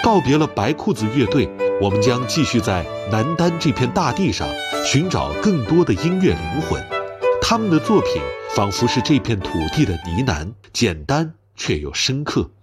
告别了白裤子乐队，我们将继续在南丹这片大地上寻找更多的音乐灵魂。他们的作品仿佛是这片土地的呢喃，简单却又深刻。